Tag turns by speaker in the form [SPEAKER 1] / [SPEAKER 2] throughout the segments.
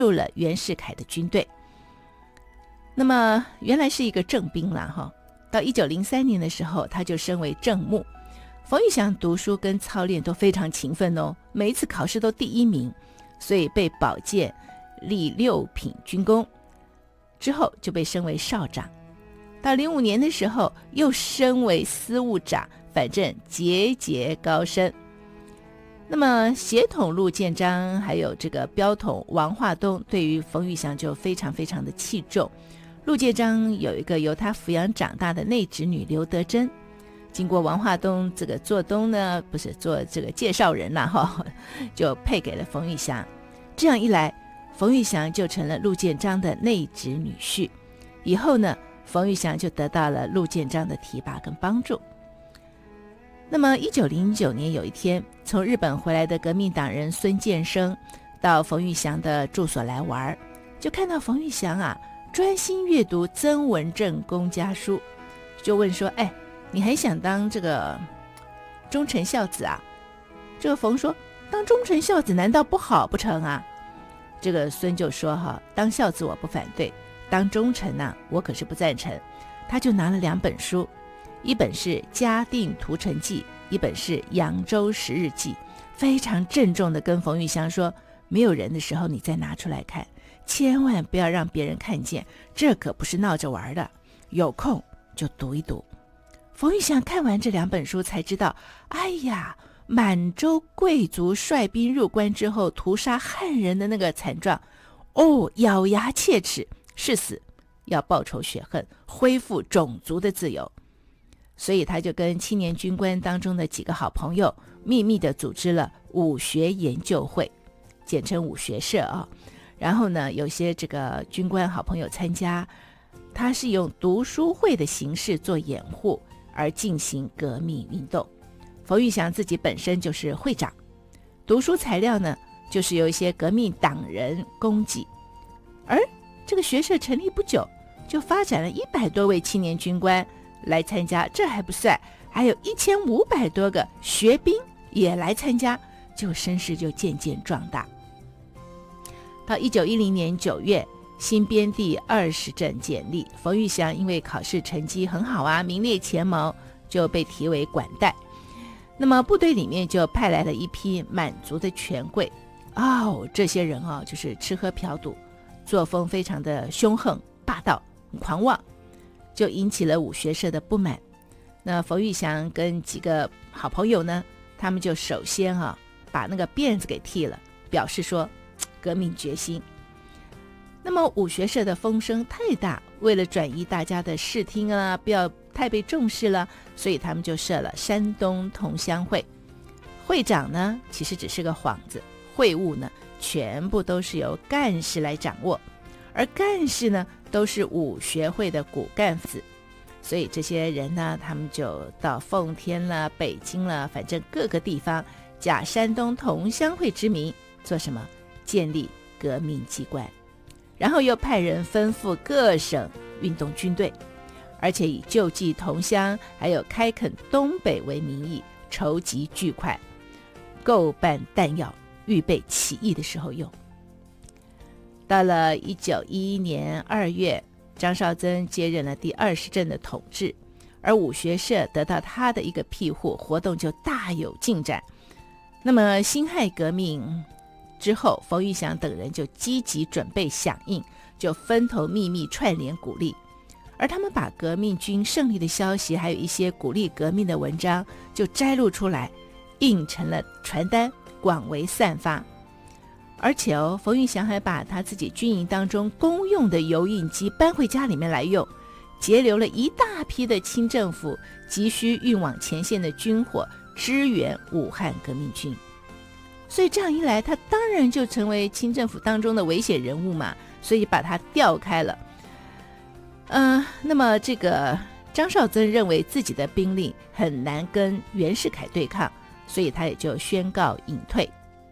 [SPEAKER 1] 入了袁世凯的军队。那么原来是一个正兵啦哈，到1903年的时候，他就升为正牧。冯玉祥读书跟操练都非常勤奋哦，每一次考试都第1名，所以被保荐立6品军功，之后就被升为少长。到05年的时候，又升为司务长，反正节节高升。那么协统陆建章还有这个标统王化东对于冯玉祥就非常非常的器重。陆建章有一个由他抚养长大的内侄女刘德珍，经过王化东这个做东呢，不是做这个介绍人啦哈，就配给了冯玉祥。这样一来，冯玉祥就成了陆建章的内侄女婿。以后呢，冯玉祥就得到了陆建章的提拔跟帮助。那么1909年有一天，从日本回来的革命党人孙建生到冯玉祥的住所来玩，就看到冯玉祥啊专心阅读曾文正公家书，就问说：哎，你还想当这个忠臣孝子啊？这个冯说：当忠臣孝子难道不好不成啊？这个孙就说当孝子我不反对，当忠臣啊我可是不赞成。他就拿了2本书，一本是《嘉定屠城记》，一本是《扬州十日记》，非常郑重地跟冯玉祥说：没有人的时候你再拿出来看，千万不要让别人看见，这可不是闹着玩的，有空就读一读。冯玉祥看完这2本书才知道，哎呀，满洲贵族率兵入关之后屠杀汉人的那个惨状，咬牙切齿，誓死要报仇雪恨，恢复种族的自由。所以他就跟青年军官当中的几个好朋友秘密地组织了武学研究会，简称武学社啊。然后呢，有些这个军官好朋友参加，他是用读书会的形式做掩护而进行革命运动。冯玉祥自己本身就是会长，读书材料呢就是由一些革命党人供给。而这个学社成立不久，就发展了100多位青年军官来参加，这还不算，还有1500多个学兵也来参加，就声势就渐渐壮大。到1910年9月，新编第20镇建立，冯玉祥因为考试成绩很好啊，名列前茅，就被提为管带。那么部队里面就派来了一批满族的权贵，这些人就是吃喝嫖赌，作风非常的凶横霸道，很狂妄，就引起了武学社的不满。那冯玉祥跟几个好朋友呢，他们就首先把那个辫子给剃了，表示说革命决心。那么武学社的风声太大，为了转移大家的视听啊，不要太被重视了，所以他们就设了山东同乡会。会长呢其实只是个幌子，会务呢全部都是由干事来掌握，而干事呢都是武学会的骨干分子。所以这些人呢，他们就到奉天了、北京了，反正各个地方假山东同乡会之名，做什么？建立革命机关，然后又派人吩咐各省运动军队，而且以救济同乡还有开垦东北为名义，筹集巨款，购办弹药，预备起义的时候用。到了1911年2月，张绍曾接任了第20镇的统治，而武学社得到他的一个庇护，活动就大有进展。那么辛亥革命之后，冯玉祥等人就积极准备响应，就分头秘密串联鼓励。而他们把革命军胜利的消息，还有一些鼓励革命的文章，就摘录出来，印成了传单，广为散发。而且冯玉祥还把他自己军营当中公用的油印机搬回家里面来用，截留了一大批的清政府急需运往前线的军火，支援武汉革命军。所以这样一来，他当然就成为清政府当中的危险人物嘛，所以把他调开了。那么这个张绍曾认为自己的兵力很难跟袁世凯对抗，所以他也就宣告隐退，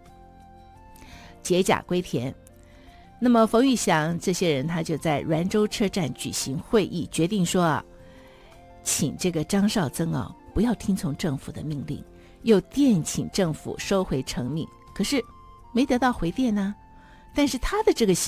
[SPEAKER 1] 解甲归田。那么冯玉祥这些人，他就在滦州车站举行会议，决定说请这个张绍曾不要听从政府的命令，又电请政府收回成命，可是没得到回电呢。 但是他的这个